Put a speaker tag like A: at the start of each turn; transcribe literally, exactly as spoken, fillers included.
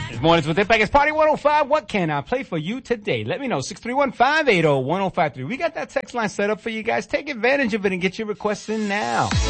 A: This morning's with Impact. It's Party one oh five. What can I play for you today? Let me know. six three one, five eight zero, one zero five three. We got that text line set up for you guys. Take advantage of it and get your requests in now.